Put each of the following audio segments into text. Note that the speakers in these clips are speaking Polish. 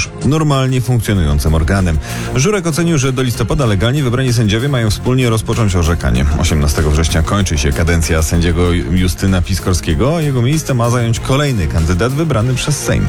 już normalnie funkcjonującym organem. Żurek ocenił, że do listopada legalnie wybrani sędziowie mają wspólnie rozpocząć orzekanie. 18 września kończy się kadencja sędziego Justyna Piskorskiego, a jego miejsce ma zająć kolejny kandydat wybrany przez Sejm.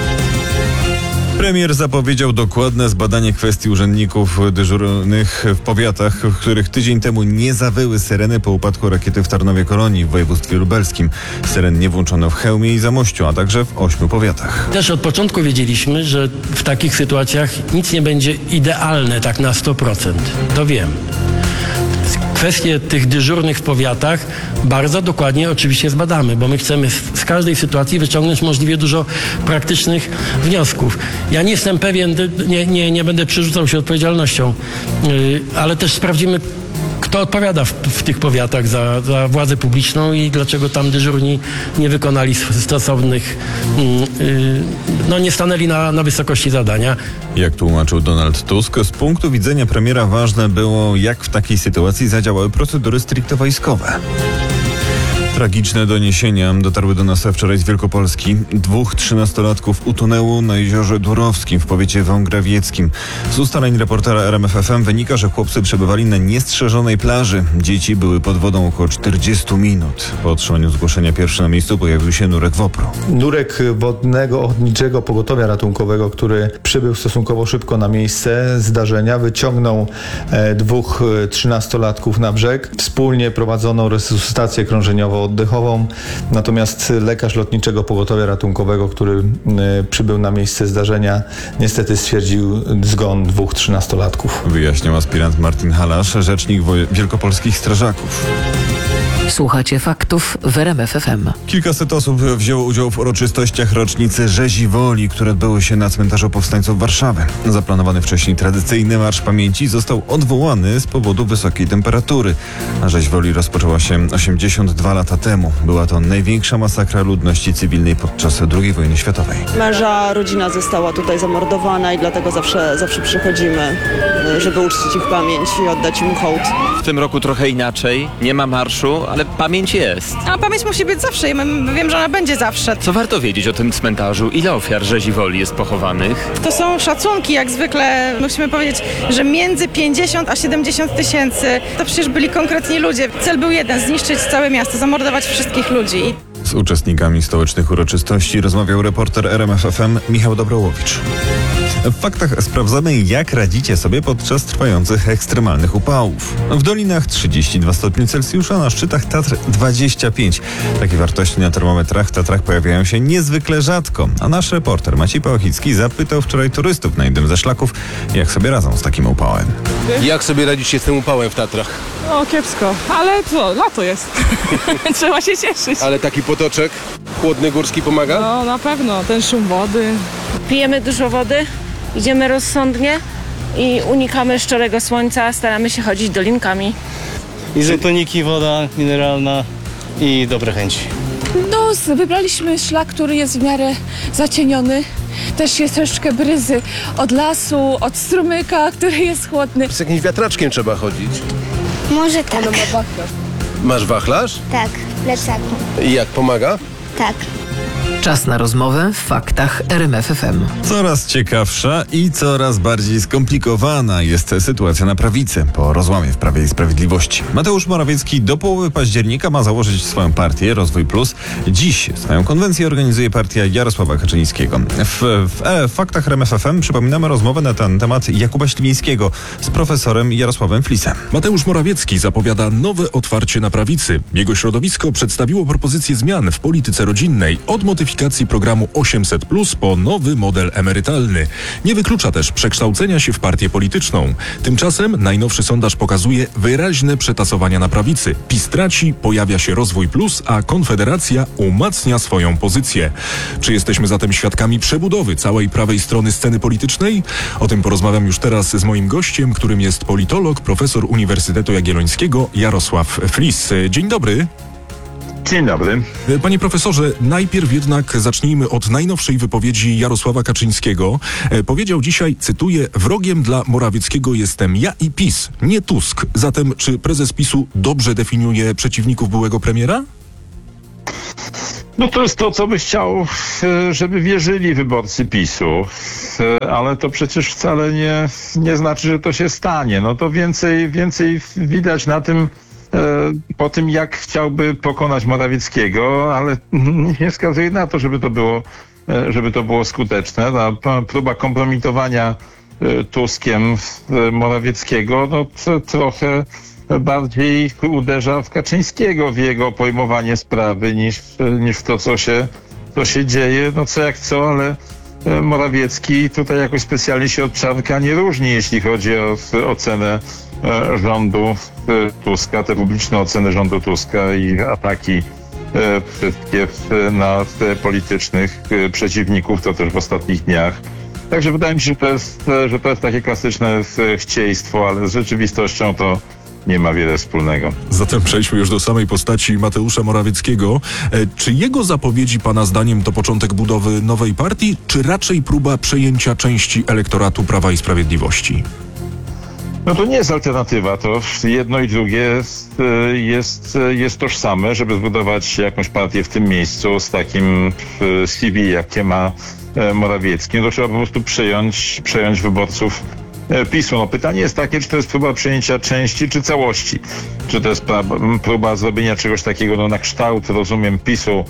Premier zapowiedział dokładne zbadanie kwestii urzędników dyżurnych w powiatach, w których tydzień temu nie zawyły syreny po upadku rakiety w Tarnowie-Kolonii w województwie lubelskim. Syren nie włączono w Chełmie i Zamościu, a także w 8 powiatach. Też od początku wiedzieliśmy, że w takich sytuacjach nic nie będzie idealne tak na 100%. To wiem. Kwestie tych dyżurnych w powiatach bardzo dokładnie oczywiście zbadamy, bo my chcemy z każdej sytuacji wyciągnąć możliwie dużo praktycznych wniosków. Ja nie jestem pewien, nie będę przerzucał się odpowiedzialnością, ale też sprawdzimy, kto odpowiada w tych powiatach za władzę publiczną i dlaczego tam dyżurni nie wykonali stosownych, nie stanęli na wysokości zadania. Jak tłumaczył Donald Tusk, z punktu widzenia premiera ważne było, jak w takiej sytuacji zadziałały procedury stricte wojskowe. Tragiczne doniesienia dotarły do nas wczoraj z Wielkopolski. 2 13-latków utonęło na jeziorze Durowskim w powiecie wągrawieckim. Z ustaleń reportera RMFFM wynika, że chłopcy przebywali na niestrzeżonej plaży. Dzieci były pod wodą około 40 minut. Po otrzymaniu zgłoszenia pierwszy na miejscu pojawił się nurek WOPR-u. Nurek Wodnego Ochotniczego Pogotowia Ratunkowego, który przybył stosunkowo szybko na miejsce zdarzenia, wyciągnął 2 13-latków na brzeg. Wspólnie prowadzono resuscytację krążeniowo-oddechową, natomiast lekarz Lotniczego Pogotowia Ratunkowego, który przybył na miejsce zdarzenia, niestety stwierdził zgon 2 13-latków. Wyjaśniał aspirant Martin Halasz, rzecznik wielkopolskich strażaków. Słuchacie faktów w RMF FM. Kilkaset osób wzięło udział w uroczystościach rocznicy Rzezi Woli, które odbyły się na cmentarzu powstańców Warszawy. Zaplanowany wcześniej tradycyjny Marsz Pamięci został odwołany z powodu wysokiej temperatury. A Rzeź Woli rozpoczęła się 82 lata temu. Była to największa masakra ludności cywilnej podczas II wojny światowej. Męża rodzina została tutaj zamordowana i dlatego zawsze przychodzimy, żeby uczcić ich pamięć i oddać im hołd. W tym roku trochę inaczej. Nie ma marszu, ale pamięć jest. A pamięć musi być zawsze. Ja wiem, że ona będzie zawsze. Co warto wiedzieć o tym cmentarzu? Ile ofiar Rzezi Woli jest pochowanych? To są szacunki, jak zwykle. Musimy powiedzieć, że między 50 a 70 tysięcy. To przecież byli konkretni ludzie. Cel był jeden, zniszczyć całe miasto, zamordować wszystkich ludzi. Z uczestnikami stołecznych uroczystości rozmawiał reporter RMFFM Michał Dobrołowicz. W faktach sprawdzamy, jak radzicie sobie podczas trwających ekstremalnych upałów. W dolinach 32 stopnie Celsjusza, na szczytach Tatr 25. Takie wartości na termometrach w Tatrach pojawiają się niezwykle rzadko. A nasz reporter Maciej Pałachicki zapytał wczoraj turystów na jednym ze szlaków, jak sobie radzą z takim upałem. Jak sobie radzicie z tym upałem w Tatrach? O, kiepsko, ale co, lato jest. Trzeba się cieszyć. Ale taki potoczek chłodny, górski pomaga? No, na pewno, ten szum wody. Pijemy dużo wody, idziemy rozsądnie i unikamy szczerego słońca, staramy się chodzić dolinkami. Izotoniki, woda mineralna i dobre chęci. No, wybraliśmy szlak, który jest w miarę zacieniony. Też jest troszeczkę bryzy od lasu, od strumyka, który jest chłodny. Z jakimś wiatraczkiem trzeba chodzić. Może tak. Ono ma wachlarz. Masz wachlarz? Tak, w plecaku. I jak, pomaga? Tak. Czas na rozmowę w faktach RMF FM. Coraz ciekawsza i coraz bardziej skomplikowana jest sytuacja na prawicy po rozłamie w Prawie i Sprawiedliwości. Mateusz Morawiecki do połowy października ma założyć swoją partię Rozwój Plus. Dziś swoją konwencję organizuje partia Jarosława Kaczyńskiego. W faktach RMF FM przypominamy rozmowę na ten temat Jakuba Śliwińskiego z profesorem Jarosławem Flisem. Mateusz Morawiecki zapowiada nowe otwarcie na prawicy. Jego środowisko przedstawiło propozycję zmian w polityce rodzinnej od modyfikacji programu 800+ po nowy model emerytalny. Nie wyklucza też przekształcenia się w partię polityczną. Tymczasem najnowszy sondaż pokazuje wyraźne przetasowania na prawicy. PiS traci, pojawia się Rozwój Plus, a Konfederacja umacnia swoją pozycję. Czy jesteśmy zatem świadkami przebudowy całej prawej strony sceny politycznej? O tym porozmawiam już teraz z moim gościem, którym jest politolog, profesor Uniwersytetu Jagiellońskiego Jarosław Flis. Dzień dobry. Dzień dobry. Panie profesorze, najpierw jednak zacznijmy od najnowszej wypowiedzi Jarosława Kaczyńskiego. Powiedział dzisiaj, cytuję, wrogiem dla Morawieckiego jestem ja i PiS, nie Tusk. Zatem czy prezes PiS-u dobrze definiuje przeciwników byłego premiera? No to jest to, co by chciał, żeby wierzyli wyborcy PiS-u, ale to przecież wcale nie znaczy, że to się stanie. No to więcej widać na tym, po tym, jak chciałby pokonać Morawieckiego, ale nie wskazuje na to, żeby to było skuteczne. Ta próba kompromitowania Tuskiem Morawieckiego, no trochę bardziej uderza w Kaczyńskiego, w jego pojmowanie sprawy niż w to, co się dzieje. No co jak co, ale Morawiecki tutaj jakoś specjalnie się od Czarnka nie różni, jeśli chodzi o ocenę rządu Tuska, te publiczne oceny rządu Tuska i ataki wszystkie na politycznych przeciwników, to też w ostatnich dniach. Także wydaje mi się, że to jest takie klasyczne chcieństwo, ale z rzeczywistością to nie ma wiele wspólnego. Zatem przejdźmy już do samej postaci Mateusza Morawieckiego. Czy jego zapowiedzi pana zdaniem to początek budowy nowej partii, czy raczej próba przejęcia części elektoratu Prawa i Sprawiedliwości? No to nie jest alternatywa, to jedno i drugie jest tożsame, żeby zbudować jakąś partię w tym miejscu z takim CV, jakie ma Morawiecki. No to trzeba po prostu przejąć wyborców PiS-u. No pytanie jest takie, czy to jest próba przejęcia części, czy całości. Czy to jest próba zrobienia czegoś takiego na kształt, rozumiem, PiS-u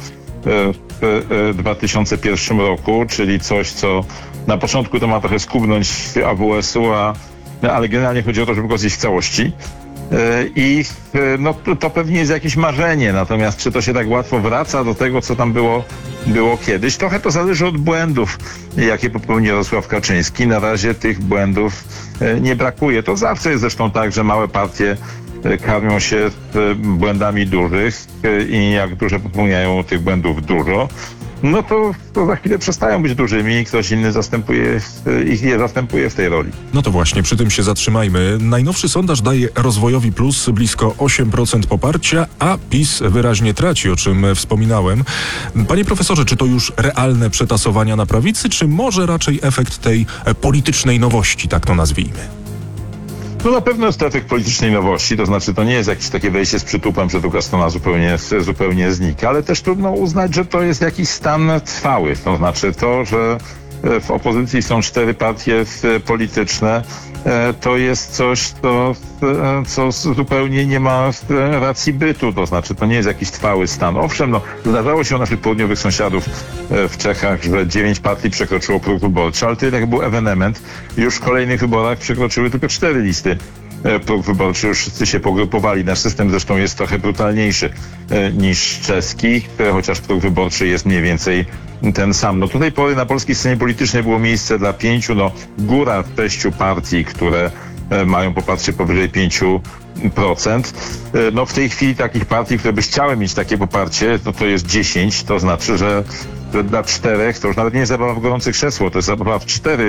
w 2001 roku, czyli coś, co na początku to ma trochę skubnąć AWS-u, ale generalnie chodzi o to, żeby go zjeść w całości. I no, to pewnie jest jakieś marzenie, natomiast czy to się tak łatwo wraca do tego, co tam było kiedyś? Trochę to zależy od błędów, jakie popełnił Jarosław Kaczyński. Na razie tych błędów nie brakuje. To zawsze jest zresztą tak, że małe partie karmią się błędami dużych i jak duże popełniają tych błędów dużo, no to za chwilę przestają być dużymi i ktoś inny je zastępuje w tej roli. No to właśnie, przy tym się zatrzymajmy. Najnowszy sondaż daje Rozwojowi Plus blisko 8% poparcia, a PiS wyraźnie traci, o czym wspominałem. Panie profesorze, czy to już realne przetasowania na prawicy, czy może raczej efekt tej politycznej nowości, tak to nazwijmy? No na pewno jest to efekt politycznej nowości, to znaczy to nie jest jakieś takie wejście z przytupem, że druga strona zupełnie znika, ale też trudno uznać, że to jest jakiś stan trwały. To znaczy to, że w opozycji są 4 partie polityczne, to jest coś, co zupełnie nie ma racji bytu, to znaczy to nie jest jakiś trwały stan. Owszem, no, zdarzało się u naszych południowych sąsiadów w Czechach, że 9 partii przekroczyło próg wyborczy, ale to jednak był ewenement. Już w kolejnych wyborach przekroczyły tylko 4 listy próg wyborczy, już wszyscy się pogrupowali. Nasz system zresztą jest trochę brutalniejszy niż czeski, chociaż próg wyborczy jest mniej więcej ten sam. No do tej pory na polskiej scenie politycznej było miejsce dla 5, góra 6 partii, które mają poparcie powyżej 5%. No w tej chwili takich partii, które by chciały mieć takie poparcie, no to jest 10, to znaczy, że dla 4 to już nawet nie jest zabawa w gorące krzesło, to jest zabawa w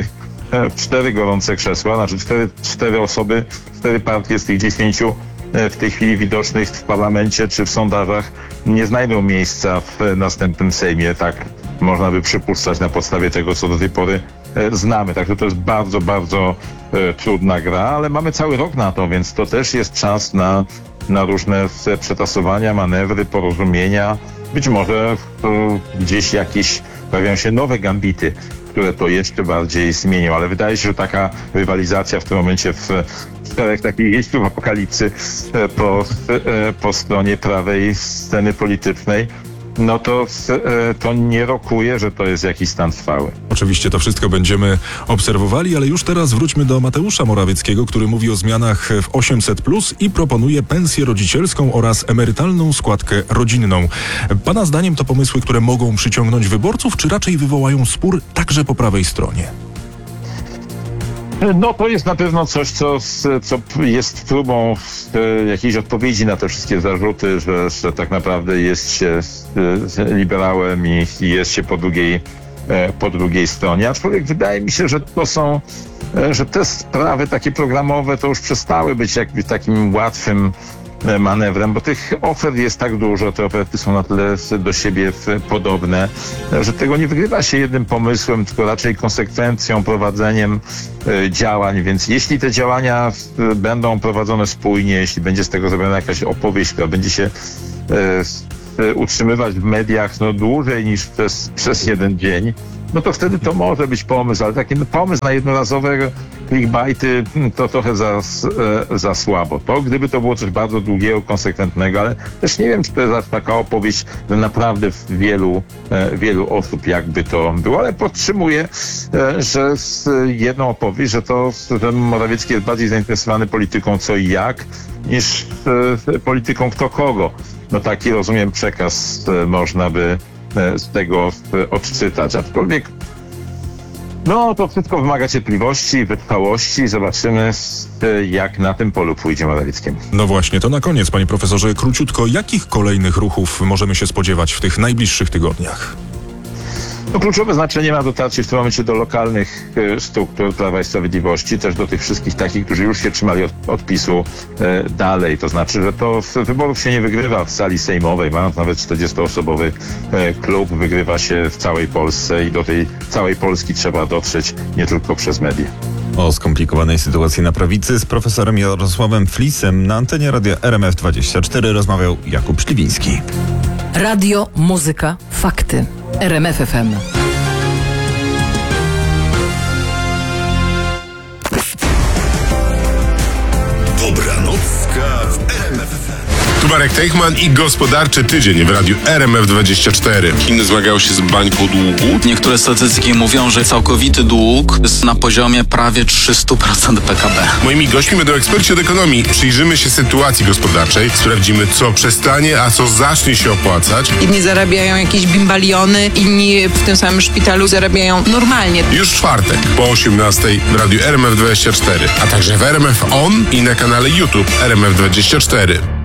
4 gorące krzesła, znaczy 4 osoby, 4 partie z tych 10 w tej chwili widocznych w parlamencie czy w sondażach nie znajdą miejsca w następnym Sejmie. Tak można by przypuszczać na podstawie tego, co do tej pory znamy. Także to jest bardzo, bardzo trudna gra, ale mamy cały rok na to, więc to też jest czas na różne przetasowania, manewry, porozumienia. Być może gdzieś pojawiają się nowe gambity, które to jeszcze bardziej zmienią, ale wydaje się, że taka rywalizacja w tym momencie w 4 takich jeźdźców apokalipsy po stronie prawej sceny politycznej, no to nie rokuje, że to jest jakiś stan trwały. Oczywiście to wszystko będziemy obserwowali, ale już teraz wróćmy do Mateusza Morawieckiego, który mówi o zmianach w 800+ i proponuje pensję rodzicielską oraz emerytalną składkę rodzinną. Pana zdaniem to pomysły, które mogą przyciągnąć wyborców, czy raczej wywołają spór także po prawej stronie? No to jest na pewno coś, co jest próbą jakiejś odpowiedzi na te wszystkie zarzuty, że tak naprawdę jest się liberałem i jest się po drugiej stronie. Aczkolwiek wydaje mi się, że te sprawy takie programowe to już przestały być jakby takim łatwym manewrem, bo tych ofert jest tak dużo, te oferty są na tyle do siebie podobne, że tego nie wygrywa się jednym pomysłem, tylko raczej konsekwencją, prowadzeniem działań, więc jeśli te działania będą prowadzone spójnie, jeśli będzie z tego zrobiona jakaś opowieść, która będzie się utrzymywać w mediach dłużej niż przez jeden dzień, no to wtedy to może być pomysł, ale taki pomysł na jednorazowe clickbaity to trochę za słabo. To gdyby to było coś bardzo długiego, konsekwentnego, ale też nie wiem, czy to jest taka opowieść naprawdę wielu osób jakby to było, ale podtrzymuję, że jedną opowieść, że Morawiecki jest bardziej zainteresowany polityką co i jak, niż polityką kto kogo. No taki, rozumiem, przekaz można by z tego odczytać. Aczkolwiek to wszystko wymaga cierpliwości, wytrwałości. Zobaczymy, jak na tym polu pójdzie Morawieckiemu. No właśnie, to na koniec, panie profesorze, króciutko, jakich kolejnych ruchów możemy się spodziewać w tych najbliższych tygodniach? Kluczowe znaczenie ma dotarcie w tym momencie do lokalnych struktur Prawa i Sprawiedliwości, też do tych wszystkich takich, którzy już się trzymali od PiS-u dalej. To znaczy, że to wyborów się nie wygrywa w sali sejmowej, mając nawet 40-osobowy klub, wygrywa się w całej Polsce i do tej całej Polski trzeba dotrzeć nie tylko przez media. O skomplikowanej sytuacji na prawicy z profesorem Jarosławem Flisem na antenie radia RMF24 rozmawiał Jakub Śliwiński. Radio, muzyka, fakty. RMF FM. Dobranocka w RMF FM. Tu Marek Teichman i gospodarczy tydzień w radiu RMF24. Chiny zmagają się z bańką długu. Niektóre statystyki mówią, że całkowity dług jest na poziomie prawie 300% PKB. Moimi gośćmi będą eksperci od ekonomii. Przyjrzymy się sytuacji gospodarczej, sprawdzimy, co przestanie, a co zacznie się opłacać. Inni zarabiają jakieś bimbaliony, inni w tym samym szpitalu zarabiają normalnie. Już w czwartek po 18:00 w radiu RMF24, a także w RMF On i na kanale YouTube RMF24.